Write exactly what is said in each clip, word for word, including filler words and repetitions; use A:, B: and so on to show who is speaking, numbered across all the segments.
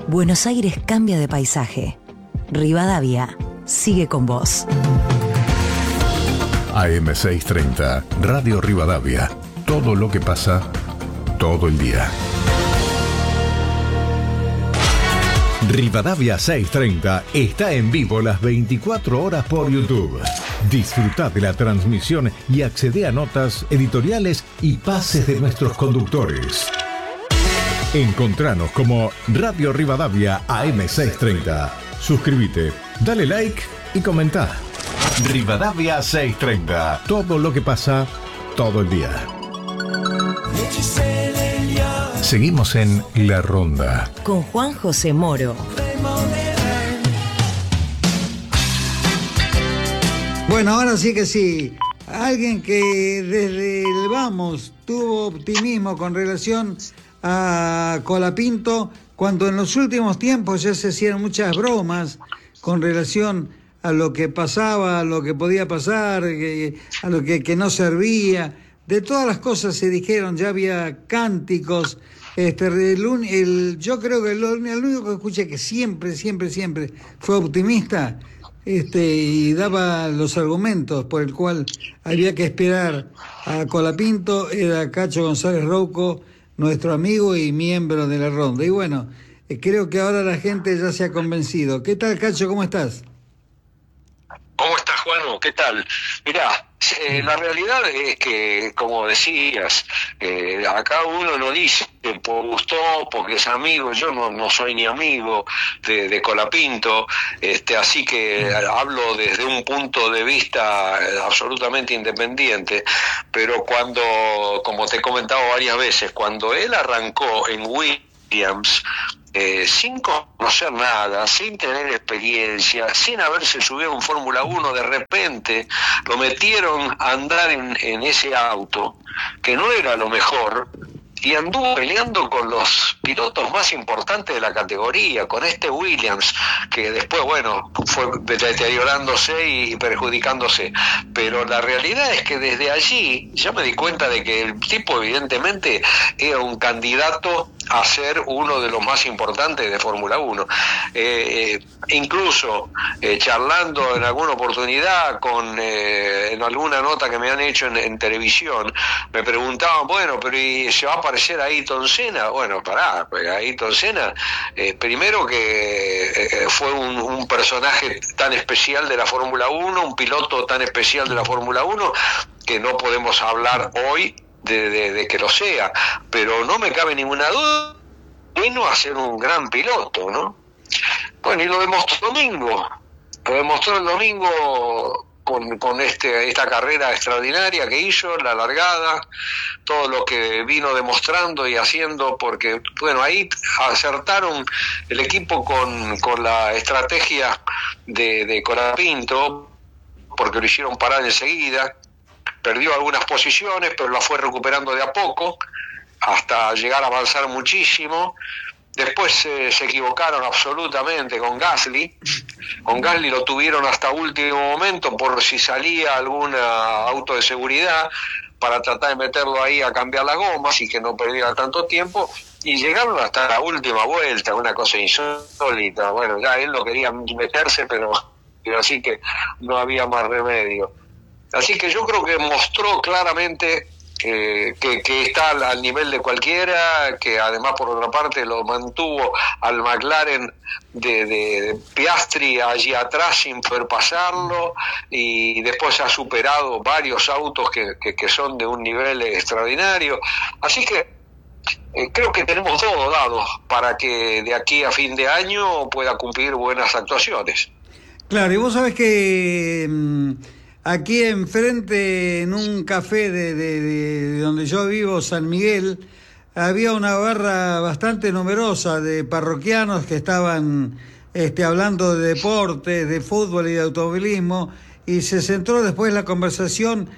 A: Buenos Aires cambia de paisaje. Rivadavia sigue con vos.
B: A M seiscientos treinta, Radio Rivadavia. Todo lo que pasa, todo el día.
C: Rivadavia seiscientos treinta está en vivo las veinticuatro horas por YouTube. Disfruta de la transmisión y accede a notas, editoriales y pases de nuestros conductores. Encontranos como Radio Rivadavia A M seiscientos treinta. Suscríbete, dale like y comenta. Rivadavia seiscientos treinta. Todo lo que pasa, todo el día. Seguimos en La Ronda
A: con Juan José Moro.
D: Bueno, ahora sí que sí. Alguien que desde el vamos tuvo optimismo con relación a Colapinto, cuando en los últimos tiempos ya se hacían muchas bromas con relación a lo que pasaba, a lo que podía pasar, a lo que, que no servía. De todas las cosas se dijeron, ya había cánticos. Este, el, el, yo creo que el, el único que escuché que siempre, siempre, siempre fue optimista este, y daba los argumentos por el cual había que esperar a Colapinto era Cacho González Rouco, nuestro amigo y miembro de la Ronda. Y bueno, eh, creo que ahora la gente ya se ha convencido. ¿Qué tal, Cacho? ¿Cómo estás?
E: ¿Cómo estás, Juan? ¿Qué tal? Mirá, eh, la realidad es que, como decías, eh, acá uno no dice por gusto, porque es amigo. Yo no, no soy ni amigo de, de Colapinto, este, así que hablo desde un punto de vista absolutamente independiente. Pero cuando, como te he comentado varias veces, cuando él arrancó en Williams, Eh, sin conocer nada, sin tener experiencia, sin haberse subido en Fórmula uno, de repente lo metieron a andar en, en ese auto, que no era lo mejor, y anduvo peleando con los pilotos más importantes de la categoría, con este Williams, que después, bueno, fue deteriorándose y perjudicándose. Pero la realidad es que desde allí yo me di cuenta de que el tipo evidentemente era un candidato a ser uno de los más importantes de Fórmula uno. Eh, eh, incluso eh, charlando en alguna oportunidad con eh, en alguna nota que me han hecho en, en televisión, me preguntaban, bueno, pero ¿y se va a aparecer Ayrton Senna? Bueno, pará, pues Ayrton Senna, eh, primero que eh, fue un, un personaje tan especial de la Fórmula uno, un piloto tan especial de la Fórmula uno, que no podemos hablar hoy De, de, de que lo sea, pero no me cabe ninguna duda, vino a ser un gran piloto, ¿no? Bueno, y lo demostró el domingo, lo demostró el domingo con, con este, esta carrera extraordinaria que hizo, la largada, todo lo que vino demostrando y haciendo, porque, bueno, ahí acertaron el equipo con, con la estrategia de, de Colapinto, porque lo hicieron parar enseguida. Perdió algunas posiciones, pero la fue recuperando de a poco, hasta llegar a avanzar muchísimo. Después eh, se equivocaron absolutamente con Gasly. Con Gasly lo tuvieron hasta último momento por si salía alguna auto de seguridad, para tratar de meterlo ahí a cambiar las gomas y que no perdiera tanto tiempo. Y llegaron hasta la última vuelta, una cosa insólita. Bueno, ya él no quería meterse, pero, pero así que no había más remedio. Así que yo creo que mostró claramente eh, que, que está al, al nivel de cualquiera, que además por otra parte lo mantuvo al McLaren de, de, de Piastri allí atrás sin poder pasarlo, y después ha superado varios autos que, que, que son de un nivel extraordinario. Así que eh, creo que tenemos todo dado para que de aquí a fin de año pueda cumplir buenas actuaciones.
D: Claro, y vos sabés que Mmm... aquí enfrente, en un café de, de, de donde yo vivo, San Miguel, había una barra bastante numerosa de parroquianos que estaban este, hablando de deportes, de fútbol y de automovilismo, y se centró después la conversación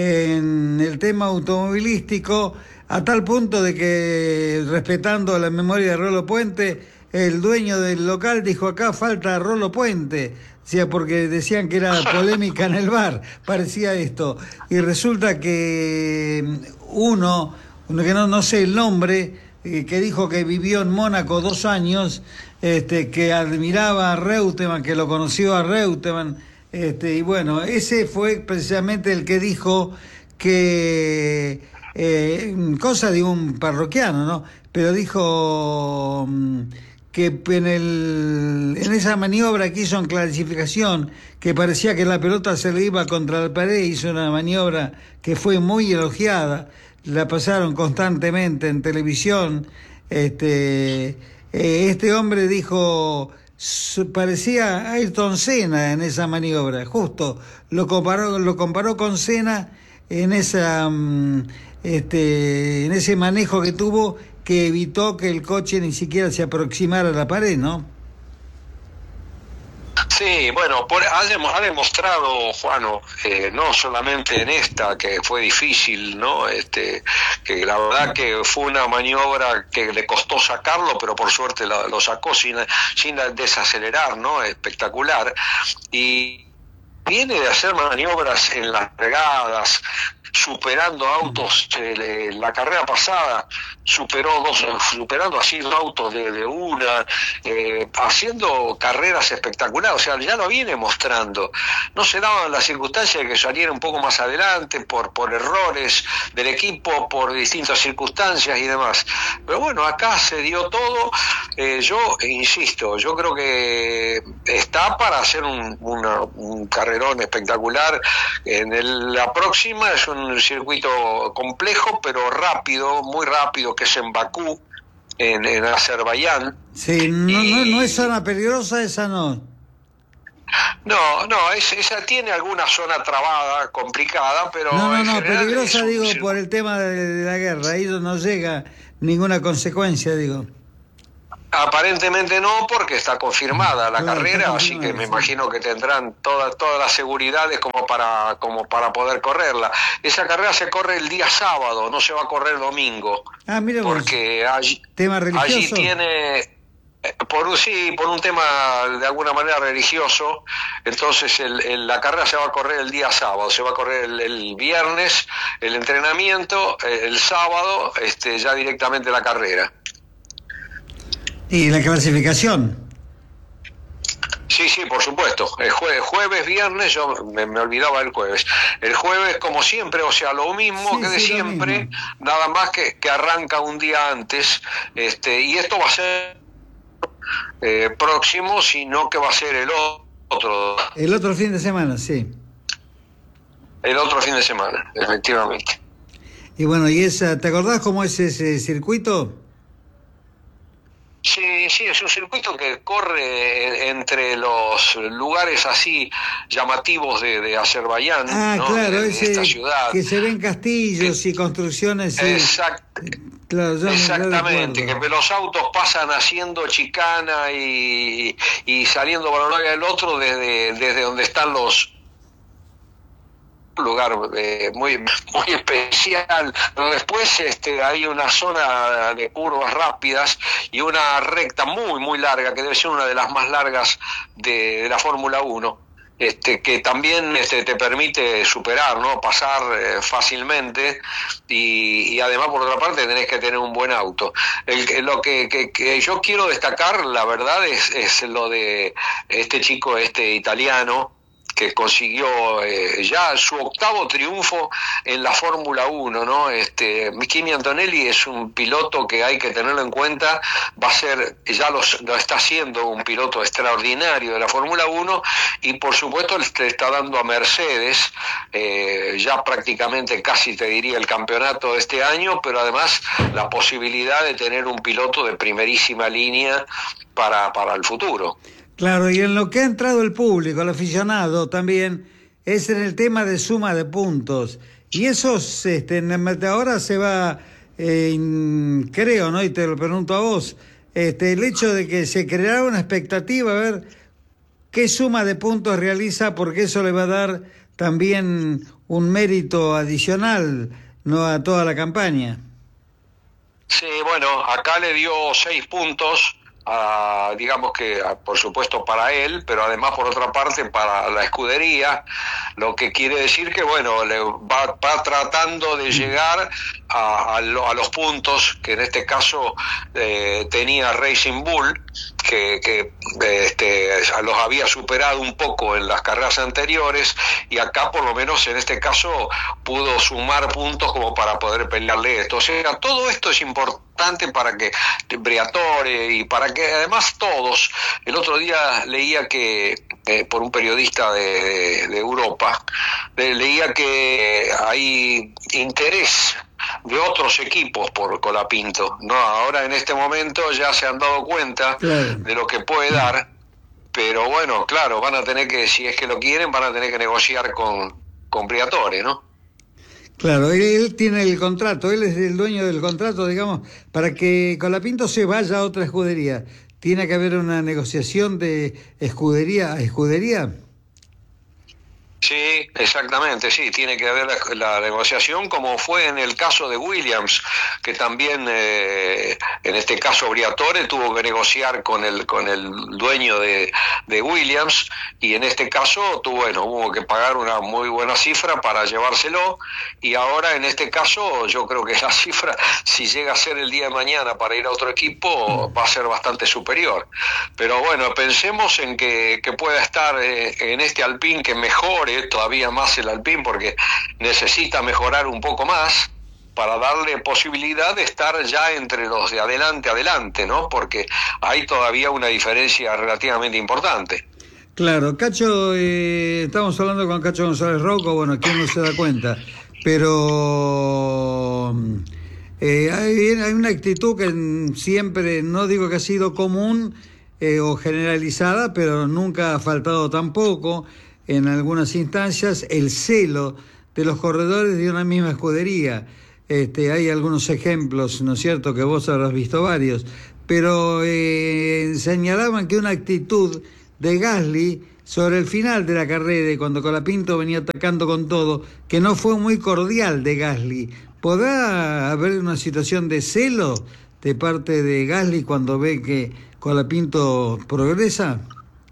D: en el tema automovilístico, a tal punto de que, respetando la memoria de Rolo Puente, el dueño del local dijo: acá falta Rolo Puente. O sea, porque decían que era polémica en el bar, parecía esto. Y resulta que uno, uno que no, no sé el nombre, eh, que dijo que vivió en Mónaco dos años, este, que admiraba a Reutemann, que lo conoció a Reutemann, este, y bueno, ese fue precisamente el que dijo que, eh, cosa de un parroquiano, ¿no? Pero dijo que en, el, en esa maniobra que hizo en clasificación, que parecía que la pelota se le iba contra la pared, hizo una maniobra que fue muy elogiada, la pasaron constantemente en televisión. Este, este hombre dijo, parecía Ayrton Senna en esa maniobra, justo, lo comparó, lo comparó con Senna en esa, este, en ese manejo que tuvo, que evitó que el coche ni siquiera se aproximara a la pared, ¿no?
E: Sí, bueno, por, ha, ha demostrado, Juano, eh, no solamente en esta, que fue difícil, ¿no? Este, que la verdad que fue una maniobra que le costó sacarlo, pero por suerte lo, lo sacó sin, sin desacelerar, ¿no? Espectacular. Y viene de hacer maniobras en las regadas, superando autos. Eh, la carrera pasada superó dos, superando así dos autos de, de una, eh, haciendo carreras espectaculares. O sea, ya lo viene mostrando. No se daban las circunstancias de que saliera un poco más adelante por, por errores del equipo, por distintas circunstancias y demás. Pero bueno, acá se dio todo. Eh, yo insisto, yo creo que está para hacer un, una, un carrerón espectacular. En el, la próxima es un circuito complejo, pero rápido, muy rápido, que es en Bakú, en, en Azerbaiyán.
D: Sí, no, y... no, no es zona peligrosa, esa no.
E: No, no, es, esa tiene alguna zona trabada, complicada, pero...
D: No, no, no, peligrosa digo circuito. Por el tema de, de la guerra, ahí no llega ninguna consecuencia, digo.
E: Aparentemente no, porque está confirmada la claro, carrera, así que me sí. imagino que tendrán todas todas las seguridades como para como para poder correrla. Esa carrera se corre el día sábado, no se va a correr domingo.
D: Ah, mira,
E: porque allí,
D: tema religioso.
E: Allí tiene por sí por un tema de alguna manera religioso, entonces el, el, la carrera se va a correr el día sábado, se va a correr el, el viernes el entrenamiento, el sábado este ya directamente la carrera.
D: ¿Y la clasificación?
E: Sí, sí, por supuesto. El jueves, jueves viernes, yo me, me olvidaba el jueves. El jueves, como siempre, o sea, lo mismo sí, que de sí, siempre, nada más que, que arranca un día antes. Este, y esto va a ser eh, próximo, sino que va a ser el otro.
D: El otro fin de semana, sí.
E: El otro fin de semana, efectivamente.
D: Y bueno, y esa, ¿te acordás cómo es ese circuito?
E: Sí, sí, es un circuito que corre entre los lugares así llamativos de, de Azerbaiyán,
D: ah,
E: ¿no?
D: claro,
E: de, de
D: ese,
E: esta ciudad.
D: Que se ven castillos que, y construcciones.
E: Exact,
D: sí. Claro, yo
E: exactamente, que los autos pasan haciendo chicana y, y saliendo para un lado y al otro desde, desde donde están los... lugar eh, muy muy especial, pero después este hay una zona de curvas rápidas y una recta muy muy larga que debe ser una de las más largas de, de la Fórmula uno, este que también este te permite superar, ¿no? Pasar eh, fácilmente y, y además por otra parte tenés que tener un buen auto. El, lo que, que, que yo quiero destacar, la verdad, es, es lo de este chico este italiano que consiguió eh, ya su octavo triunfo en la Fórmula uno, ¿no? Este, Kimi Antonelli es un piloto que hay que tenerlo en cuenta, va a ser, ya lo, lo está haciendo, un piloto extraordinario de la Fórmula uno, y por supuesto le está dando a Mercedes eh, ya prácticamente casi te diría el campeonato de este año, pero además la posibilidad de tener un piloto de primerísima línea para, para el futuro.
D: Claro, y en lo que ha entrado el público, el aficionado también, es en el tema de suma de puntos. Y eso este, ahora se va, eh, creo, ¿no? Y te lo pregunto a vos, este, el hecho de que se creará una expectativa, a ver qué suma de puntos realiza, porque eso le va a dar también un mérito adicional, ¿no? A toda la campaña.
E: Sí, bueno, acá le dio seis puntos a, digamos que, a, por supuesto para él, pero además por otra parte para la escudería, lo que quiere decir que, bueno, le va, va tratando de llegar a, a, lo, a los puntos que en este caso eh, tenía Racing Bull, que, que este, los había superado un poco en las carreras anteriores, y acá por lo menos en este caso pudo sumar puntos como para poder pelearle esto. O sea, todo esto es importante para que Briatore y para que además todos, el otro día leía que eh, por un periodista de, de, de Europa, de, leía que hay interés de otros equipos por Colapinto, ¿no? Ahora en este momento ya se han dado cuenta claro. de lo que puede dar, pero bueno, claro, van a tener que, si es que lo quieren, van a tener que negociar con, con Briatore, ¿no?
D: Claro, él, él tiene el contrato, él es el dueño del contrato, digamos, para que Colapinto se vaya a otra escudería. ¿Tiene que haber una negociación de escudería a escudería?
E: Sí, exactamente, sí, tiene que haber la, la negociación, como fue en el caso de Williams, que también eh, en este caso Briatore tuvo que negociar con el con el dueño de, de Williams, y en este caso tuvo, bueno, hubo que pagar una muy buena cifra para llevárselo, y ahora en este caso yo creo que la cifra, si llega a ser el día de mañana para ir a otro equipo, va a ser bastante superior. Pero bueno, pensemos en que, que pueda estar eh, en este Alpine, que mejore todavía más el Alpine, porque necesita mejorar un poco más para darle posibilidad de estar ya entre los de adelante adelante, ¿no? Porque hay todavía una diferencia relativamente importante.
D: Claro, Cacho, eh, estamos hablando con Cacho González Rouco, bueno, ¿quién no se da cuenta? Pero eh, hay, hay una actitud que siempre, no digo que ha sido común eh, o generalizada, pero nunca ha faltado tampoco en algunas instancias, el celo de los corredores de una misma escudería. Este, hay algunos ejemplos, ¿no es cierto?, que vos habrás visto varios, pero eh, señalaban que una actitud de Gasly sobre el final de la carrera, cuando Colapinto venía atacando con todo, que no fue muy cordial de Gasly. ¿Podrá haber una situación de celo de parte de Gasly cuando ve que Colapinto progresa?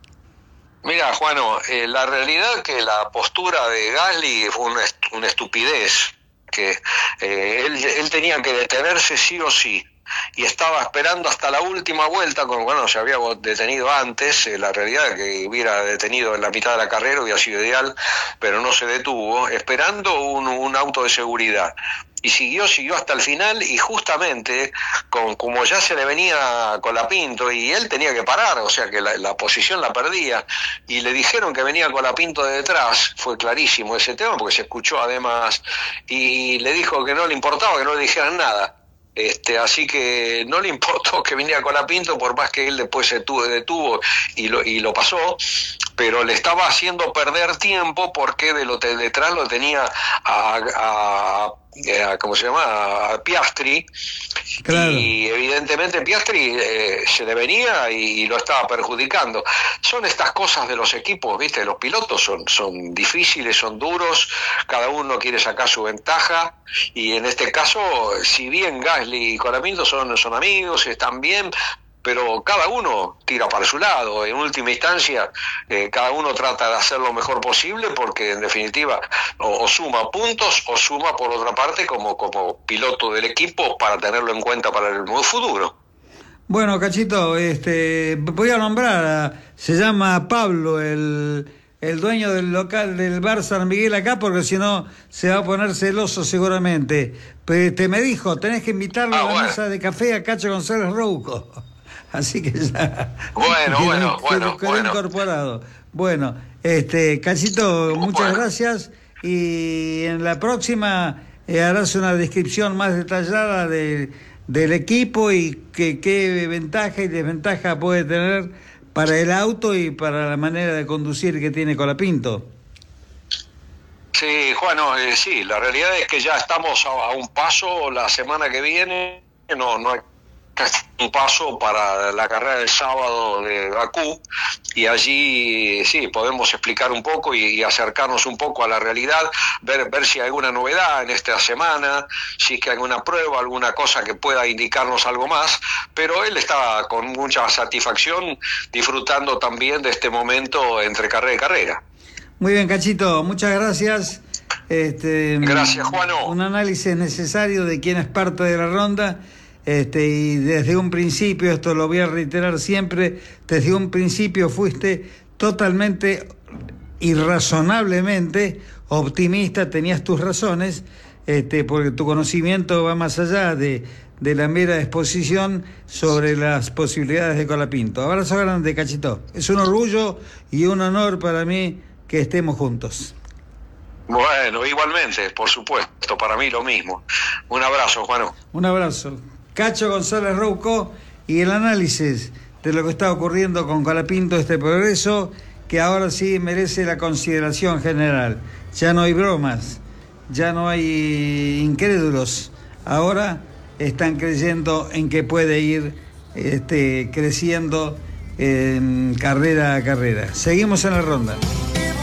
E: Mira, Juano, eh, la realidad es que la postura de Gasly fue una, est una estupidez, que eh, él, él tenía que detenerse sí o sí, y estaba esperando hasta la última vuelta, con, bueno, se había detenido antes, eh, la realidad es que hubiera detenido en la mitad de la carrera, hubiera sido ideal, pero no se detuvo, esperando un, un auto de seguridad. Y siguió, siguió hasta el final, y justamente, con, como ya se le venía Colapinto, y él tenía que parar, o sea que la, la posición la perdía, y le dijeron que venía Colapinto de detrás, fue clarísimo ese tema, porque se escuchó además, y le dijo que no le importaba, que no le dijeran nada. Este, así que no le importó que viniera Colapinto, por más que él después se tuvo, detuvo y lo, y lo pasó, pero le estaba haciendo perder tiempo, porque de lo de detrás lo tenía a, a, a ¿cómo se llama? A Piastri, claro. Y evidentemente Piastri eh, se le venía y, y lo estaba perjudicando. Son estas cosas de los equipos, ¿viste? Los pilotos son, son difíciles, son duros, cada uno quiere sacar su ventaja, y en este caso, si bien Gasly y Colapinto son, son amigos, están bien, pero cada uno tira para su lado. En última instancia, eh, cada uno trata de hacer lo mejor posible, porque en definitiva o, o suma puntos o suma por otra parte como, como piloto del equipo, para tenerlo en cuenta para el futuro.
D: Bueno, Cachito, este, voy a nombrar, a, se llama Pablo, el, el dueño del local del bar San Miguel acá, porque si no se va a poner celoso seguramente. Pero te me dijo, tenés que invitarlo ah, a la bueno. mesa de café a Cacho González Rouco. Así que ya.
E: Bueno,
D: quedó,
E: bueno,
D: quedó,
E: bueno,
D: quedó
E: bueno.
D: incorporado. Bueno, este, Cachito, muchas bueno. gracias. Y en la próxima eh, harás una descripción más detallada de, del equipo y que, qué ventaja y desventaja puede tener para el auto y para la manera de conducir que tiene Colapinto.
E: Sí, Juan, eh, sí, la realidad es que ya estamos a, a un paso. La semana que viene no, no hay un paso para la carrera del sábado de Bakú, y allí sí podemos explicar un poco y, y acercarnos un poco a la realidad, ver, ver si hay alguna novedad en esta semana, si es que hay alguna prueba, alguna cosa que pueda indicarnos algo más, pero él está con mucha satisfacción disfrutando también de este momento entre carrera y carrera.
D: Muy bien, Cachito, muchas gracias. Este,
E: Gracias, Juano.
D: Un análisis necesario de quién es parte de la ronda. Este, y desde un principio, esto lo voy a reiterar siempre, desde un principio fuiste totalmente y razonablemente optimista, tenías tus razones, este, porque tu conocimiento va más allá de, de la mera exposición sobre las posibilidades de Colapinto. Abrazo grande, Cachito. Es un orgullo y un honor para mí que estemos juntos.
E: Bueno, igualmente, por supuesto, para mí lo mismo. Un abrazo, Juano.
D: Un abrazo. Cacho González Rouco, y el análisis de lo que está ocurriendo con Colapinto, este progreso que ahora sí merece la consideración general. Ya no hay bromas, ya no hay incrédulos, ahora están creyendo en que puede ir este, creciendo en carrera a carrera. Seguimos en la ronda.